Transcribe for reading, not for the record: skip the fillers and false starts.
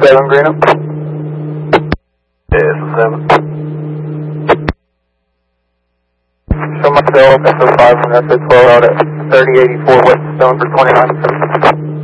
7 Green up. Yes, 7. Show myself SO5 from SA12 out at 3084 West Stone for 29.